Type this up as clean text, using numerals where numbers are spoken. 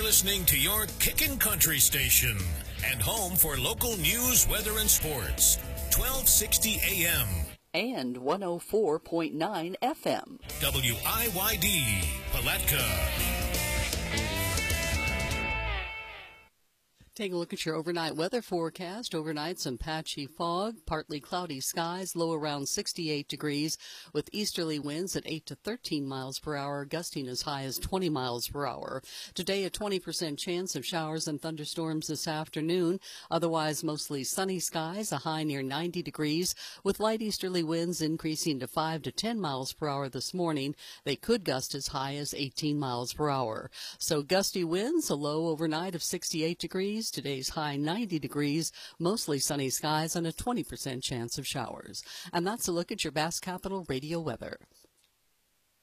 listening to your Kickin' Country station and home for local news, weather, and sports. 1260 AM. And 104.9 FM. WIYD, Palatka. Take a look at your overnight weather forecast. Overnight, some patchy fog, partly cloudy skies, low around 68 degrees, with easterly winds at 8 to 13 miles per hour, gusting as high as 20 miles per hour. Today, a 20% chance of showers and thunderstorms this afternoon. Otherwise, mostly sunny skies, a high near 90 degrees, with light easterly winds increasing to 5 to 10 miles per hour this morning. They could gust as high as 18 miles per hour. So gusty winds, a low overnight of 68 degrees. Today's high 90 degrees, mostly sunny skies, and a 20% chance of showers. And that's a look at your Bass Capital radio weather.